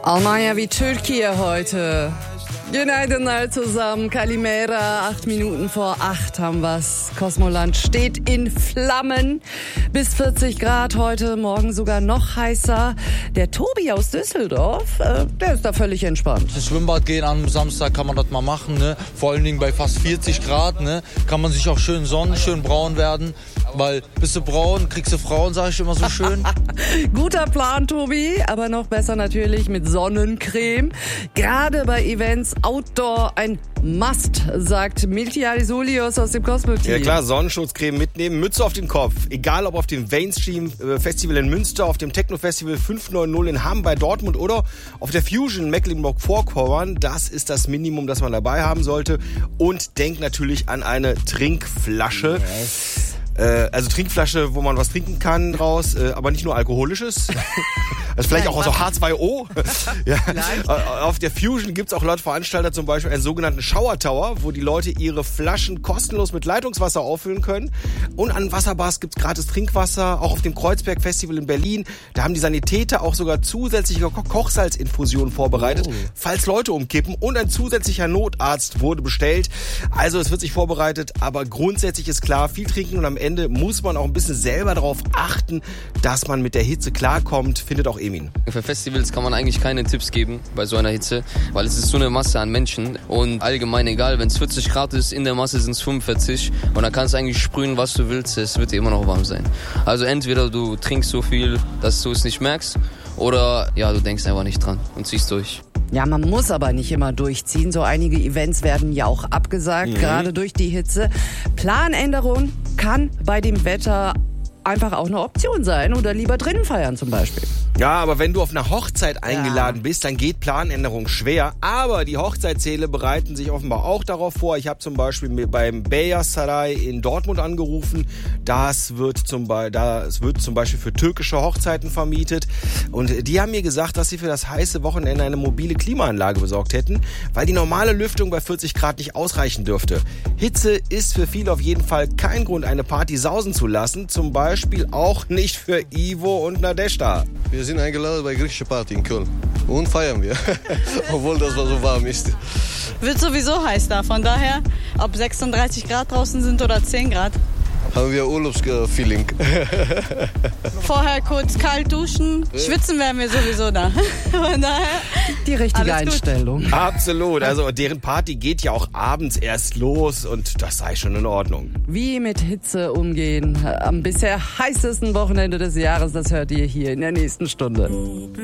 Almanya wie Türkei heute. Günaydın zusammen, Kalimera, 8 Minuten vor 8 haben wir's. Kosmoland steht in Flammen. Bis 40 Grad heute, morgen sogar noch heißer. Der Tobi aus Düsseldorf, der ist da völlig entspannt. Ins Schwimmbad gehen am Samstag kann man das mal machen, ne? Vor allen Dingen bei fast 40 Grad, ne? Kann man sich auch schön sonnen, schön braun werden. Weil bist du braun, kriegst du Frauen, sage ich immer so schön. Guter Plan, Tobi, aber noch besser natürlich mit Sonnencreme. Gerade bei Events Outdoor ein Must, sagt Miltiades Soulios aus dem Cosmo-Team. Ja klar, Sonnenschutzcreme mitnehmen, Mütze auf den Kopf. Egal ob auf dem Mainstream Festival in Münster, auf dem Techno Festival 590 in Hamm bei Dortmund oder auf der Fusion Mecklenburg-Vorpommern. Das ist das Minimum, das man dabei haben sollte. Und denkt natürlich an eine Trinkflasche. Yes. Also Trinkflasche, wo man was trinken kann draus, aber nicht nur alkoholisches. Also vielleicht auch so H2O. Ja. Auf der Fusion gibt's auch laut Veranstalter zum Beispiel einen sogenannten Shower Tower, wo die Leute ihre Flaschen kostenlos mit Leitungswasser auffüllen können. Und an Wasserbars gibt's gratis Trinkwasser, auch auf dem Kreuzberg Festival in Berlin. Da haben die Sanitäter auch sogar zusätzliche Kochsalzinfusionen vorbereitet, falls Leute umkippen. Und ein zusätzlicher Notarzt wurde bestellt. Also es wird sich vorbereitet, aber grundsätzlich ist klar, viel trinken und am Ende muss man auch ein bisschen selber darauf achten, dass man mit der Hitze klarkommt, findet auch Emin. Für Festivals kann man eigentlich keine Tipps geben bei so einer Hitze, weil es ist so eine Masse an Menschen und allgemein egal, wenn es 40 Grad ist, in der Masse sind es 45 und dann kannst du eigentlich sprühen, was du willst, es wird dir immer noch warm sein. Also entweder du trinkst so viel, dass du es nicht merkst oder ja, du denkst einfach nicht dran und ziehst durch. Ja, man muss aber nicht immer durchziehen. So einige Events werden ja auch abgesagt, gerade durch die Hitze. Planänderung kann bei dem Wetter einfach auch eine Option sein oder lieber drinnen feiern zum Beispiel. Ja, aber wenn du auf einer Hochzeit eingeladen bist, dann geht Planänderung schwer. Aber die Hochzeitssäle bereiten sich offenbar auch darauf vor. Ich habe zum Beispiel beim Beyaz Saray in Dortmund angerufen. Das wird zum Beispiel für türkische Hochzeiten vermietet. Und die haben mir gesagt, dass sie für das heiße Wochenende eine mobile Klimaanlage besorgt hätten, weil die normale Lüftung bei 40 Grad nicht ausreichen dürfte. Hitze ist für viele auf jeden Fall kein Grund, eine Party sausen zu lassen. Zum Beispiel auch nicht für Ivo und Nadeshda. Wir sind eingeladen bei griechischer Party in Köln und feiern wir, obwohl das so warm ist. Wird sowieso heiß da, von daher, ob 36 Grad draußen sind oder 10 Grad. Haben wir Urlaubsfeeling. Vorher kurz kalt duschen, schwitzen werden wir sowieso da. Von daher die richtige Einstellung. Absolut, also deren Party geht ja auch abends erst los und das sei schon in Ordnung. Wie mit Hitze umgehen am bisher heißesten Wochenende des Jahres, das hört ihr hier in der nächsten Stunde.